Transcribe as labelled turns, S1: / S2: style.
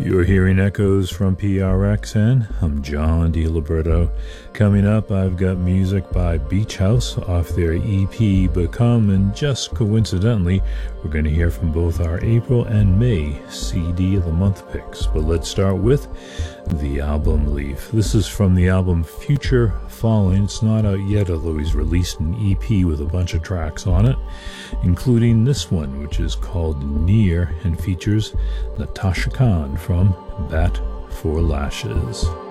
S1: You're hearing echoes from PRXN. I'm John DiLiberto. Coming up, I've got music by Beach House off their EP Become, and just coincidentally, we're going to hear from both our April and May CD of the Month picks. But let's start with the album Leaf. This is from the album Future Falling. It's not out yet, although he's released an EP with a bunch of tracks on it, including this one, which is called Near and features Natasha Khan from Bat for Lashes.